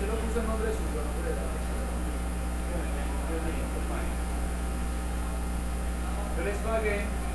lo puse el nombre suyo, nombre de la Yo les pagué